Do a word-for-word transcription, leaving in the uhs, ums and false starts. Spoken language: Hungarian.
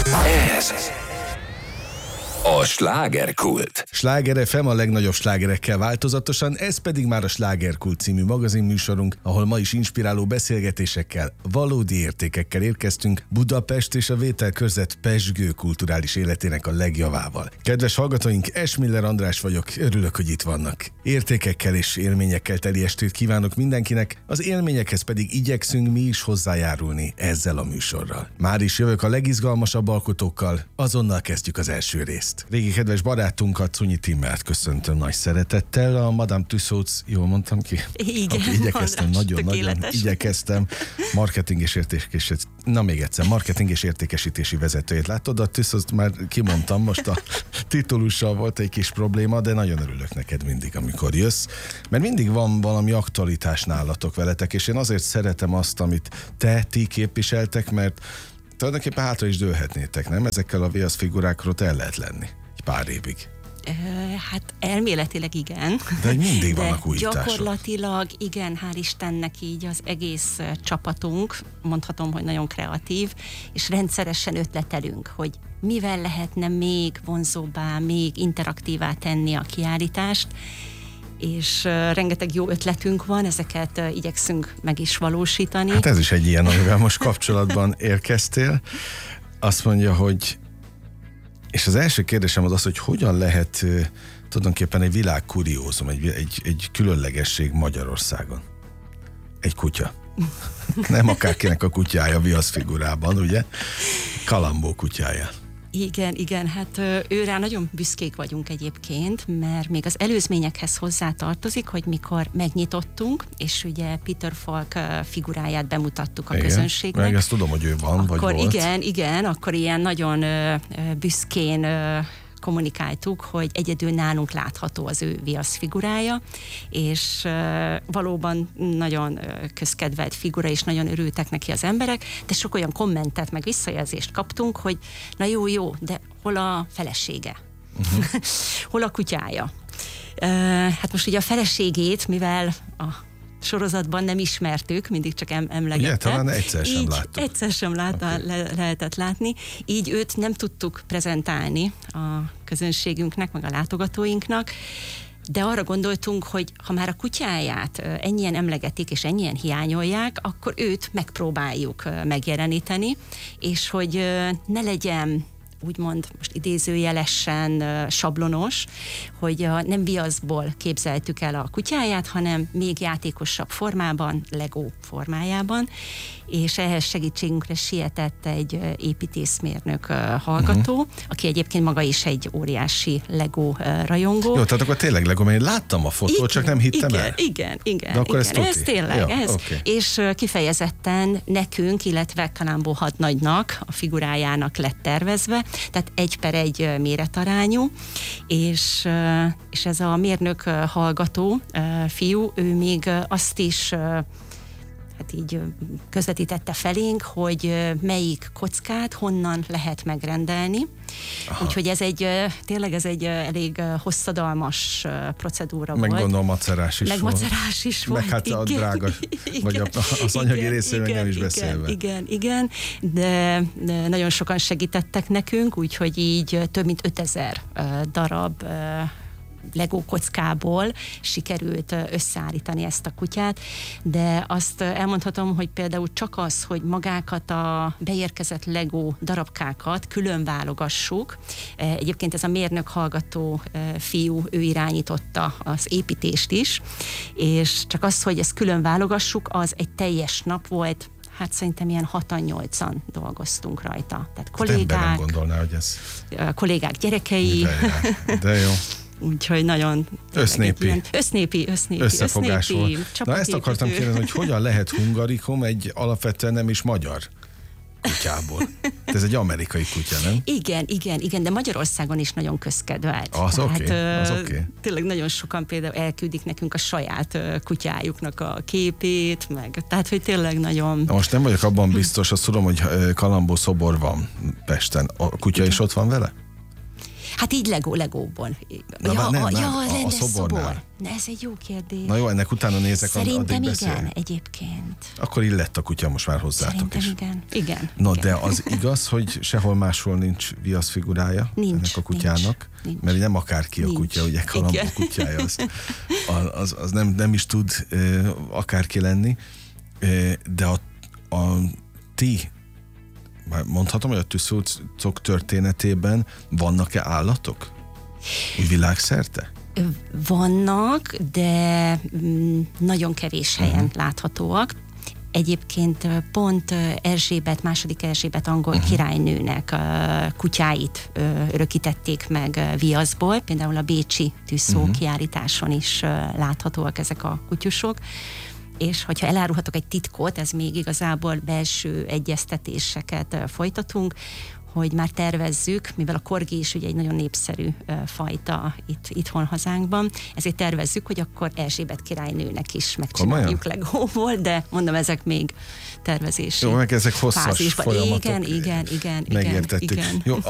Ez a Slágerkult. Sláger ef em a legnagyobb slágerekkel változatosan, ez pedig már a Slágerkult című magazinműsorunk, ahol ma is inspiráló beszélgetésekkel, valódi értékekkel érkeztünk Budapest és a vételkörzet pezsgő kulturális életének a legjavával. Kedves hallgatóink, Esmiller András vagyok, örülök, hogy itt vannak. Értékekkel és élményekkel teli estét kívánok mindenkinek, az élményekhez pedig igyekszünk mi is hozzájárulni ezzel a műsorral. Már is jövök a legizgalmasabb alkotókkal, azonnal kezdjük az első részt. Régi kedves barátunkat, Szunyi Timmert köszöntöm nagy szeretettel, a Madame Tussauds, jól mondtam ki? Igen, okay, igyekeztem, nagyon-nagyon igyekeztem. Marketing és értékesítés, na még egyszer, marketing és értékesítési vezetőjét látod, a Tussauds már kimondtam, most a titulussal volt egy kis probléma, de nagyon örülök neked mindig, amikor jössz, mert mindig van valami aktualitás nálatok veletek, és én azért szeretem azt, amit te, ti képviseltek, mert tulajdonképpen hátra is dőlhetnétek, nem? Ezekkel a viasz figurákról el lehet lenni egy pár évig. Hát elméletileg igen. De mindig de vannak újítások. Gyakorlatilag igen, hál' Istennek így az egész csapatunk, mondhatom, hogy nagyon kreatív, és rendszeresen ötletelünk, hogy mivel lehetne még vonzóbbá, még interaktívá tenni a kiállítást, és uh, rengeteg jó ötletünk van, ezeket uh, igyekszünk meg is valósítani. Hát ez is egy ilyen, amivel most kapcsolatban érkeztél. Azt mondja, hogy és az első kérdésem az az, hogy hogyan lehet uh, tulajdonképpen egy világkuriózum, egy, egy, egy különlegesség Magyarországon. Egy kutya. Nem akárkinek a kutyája viaszfigurában, ugye? Kalambó kutyája. Igen, igen, hát őrá nagyon büszkék vagyunk egyébként, mert még az előzményekhez hozzá tartozik, hogy mikor megnyitottunk, és ugye Peter Falk figuráját bemutattuk a igen, közönségnek. Meg ezt tudom, hogy ő van, akkor vagy volt. Igen, igen, akkor ilyen nagyon büszkén kommunikáltuk, hogy egyedül nálunk látható az ő viasz figurája, és uh, valóban nagyon uh, közkedvelt figura, és nagyon örültek neki az emberek, de sok olyan kommentet, meg visszajelzést kaptunk, hogy na jó, jó, de hol a felesége? Uh-huh. Hol a kutyája? Uh, hát most ugye a feleségét, mivel a sorozatban nem ismertük, mindig csak em- emlegette. Ugye, talán egyszer sem láttuk. Egyszer sem látta, okay. le- lehetett látni. Így őt nem tudtuk prezentálni a közönségünknek, meg a látogatóinknak, de arra gondoltunk, hogy ha már a kutyáját ennyien emlegetik, és ennyien hiányolják, akkor őt megpróbáljuk megjeleníteni, és hogy ne legyen úgymond most idézőjelesen uh, sablonos, hogy uh, nem viaszból képzeltük el a kutyáját, hanem még játékosabb formában, Lego formájában, és ehhez segítségünkre sietett egy uh, építészmérnök uh, hallgató, uh-huh. aki egyébként maga is egy óriási Lego uh, rajongó. Jó, tehát akkor tényleg Lego, mert én láttam a fotót, igen, csak nem hittem igen, el. Igen, igen, de akkor igen. Ez, ez tényleg, ja, ez. Okay. És uh, kifejezetten nekünk, illetve Kalambó hadnagynak, a figurájának lett tervezve, tehát egy per egy méretarányú, és, és ez a mérnök hallgató fiú, ő még azt is hát így közvetítette felénk, hogy melyik kockát honnan lehet megrendelni. Aha. Úgyhogy ez egy, tényleg ez egy elég hosszadalmas procedúra meg volt. Meg macerás is meg volt. macerás is volt. Meg hát a drága, igen, vagy a, az anyagi részéről nem is beszélve. Igen, igen, de, de nagyon sokan segítettek nekünk, úgyhogy így több mint ötezer darab Lego kockából sikerült összeállítani ezt a kutyát, de azt elmondhatom, hogy például csak az, hogy magákat a beérkezett Lego darabkákat külön válogassuk. Egyébként ez a mérnök hallgató fiú, ő irányította az építést is, és csak az, hogy ezt külön válogassuk, az egy teljes nap volt. Hát szerintem ilyen hatan-nyolcan dolgoztunk rajta. Tehát kollégák, nem gondolná, hogy ez... kollégák gyerekei. De, de jó. Úgyhogy nagyon... Össznépi. Össznépi, össznépi. Összefogás össznépi, volt. Na ezt akartam kérdezni, hogy hogyan lehet hungarikum egy alapvetően nem is magyar kutyából. Ez egy amerikai kutya, nem? Igen, igen, igen, de Magyarországon is nagyon közkedvelt. Az oké, okay, az oké. Okay. Tényleg nagyon sokan például elküldik nekünk a saját kutyájuknak a képét, meg, tehát hogy tényleg nagyon... Na most nem vagyok abban biztos, azt tudom, hogy Kalambó szobor van Pesten. A kutya igen. is ott van vele? Hát így Lego, Legóban. Na, ja, nem, a, nem, ja, a- a rendes szobornál. szobor. De ez egy jó kérdés. Na jó, ennek utána nézek, Szerintem addig igen, beszélünk. egyébként. Akkor illett a kutya most már hozzátok Szerintem is. igen. Igen. Na, igen. de az igaz, hogy sehol máshol nincs viaszfigurája Nincs, ennek a kutyának? nincs. Mert nem akárki a Nincs. kutya, ugye Kalambó Igen. kutyája, az, az, az nem, nem is tud uh, akárki lenni, uh, de a, a ti, már mondhatom, hogy a tűzolcok történetében vannak-e állatok? Úgy világszerte? Vannak, de mm, nagyon kevés helyen uh-huh. láthatóak. Egyébként pont Erzsébet, második Erzsébet angol uh-huh. királynőnek a kutyáit örökítették meg viaszból, például a bécsi tűzszó uh-huh. kiállításon is láthatóak ezek a kutyusok. És hogyha elárulhatok egy titkot, ez még igazából belső egyeztetéseket folytatunk, hogy már tervezzük, mivel a korgi is ugye egy nagyon népszerű fajta itt, itthon hazánkban, ezért tervezzük, hogy akkor Erzsébet királynőnek is megcsináljuk Legóból, de mondom, ezek még tervezési Jó, meg ezek hosszas fázisban. folyamatok. Igen, igen, igen. Megértettük. Igen. Jó,